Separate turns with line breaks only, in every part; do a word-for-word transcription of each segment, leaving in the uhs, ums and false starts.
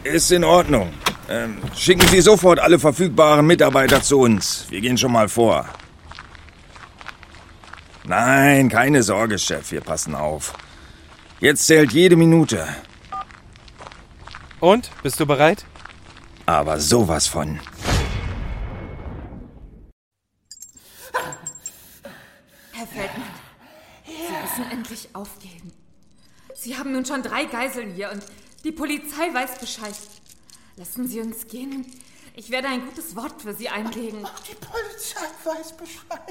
Ist in Ordnung. Ähm, schicken Sie sofort alle verfügbaren Mitarbeiter zu uns. Wir gehen schon mal vor. Nein, keine Sorge, Chef. Wir passen auf. Jetzt zählt jede Minute.
Und? Bist du bereit?
Aber sowas von.
Herr Feldmann, Sie müssen endlich aufgeben. Sie haben nun schon drei Geiseln hier und die Polizei weiß Bescheid. Lassen Sie uns gehen. Ich werde ein gutes Wort für Sie einlegen.
Ach, die Polizei weiß Bescheid.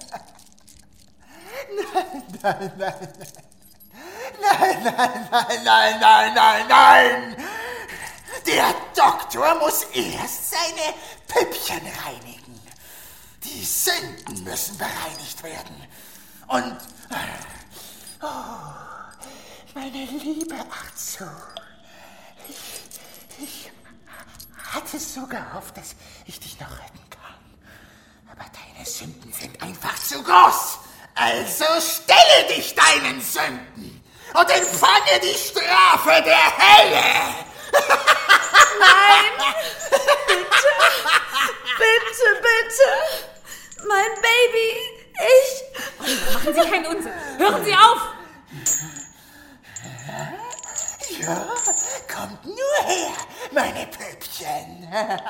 Nein, nein, nein, nein. Nein, nein, nein, nein, nein, nein, nein. Der Doktor muss erst seine Püppchen reinigen. Die Sünden müssen bereinigt werden. Und... Oh, meine liebe Arzu, ich, ich hatte so gehofft, dass ich dich noch retten kann. Aber deine Sünden sind einfach zu groß. Also stelle dich deinen Sünden und empfange die Strafe der Hölle.
Nein! Bitte! Bitte, bitte! Mein Baby! Ich! Oh, machen Sie keinen Unsinn! Hören Sie auf!
Ja, kommt nur her, meine Püppchen.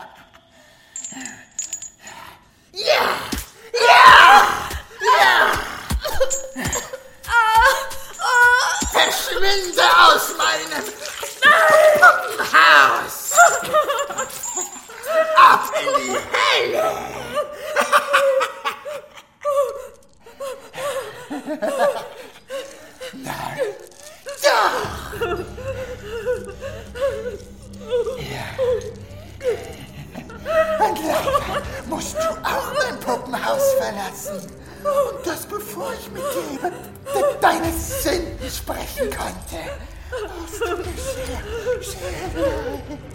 Ja! Ja! Ja! Verschwinde aus meinem Puppenhaus! Ab in die Hölle! Nein, doch! Ja. Und leider musst du auch mein Puppenhaus verlassen. Und das bevor ich mit dir über de deine Sünden sprechen konnte. Es tut mir sehr, sehr leid.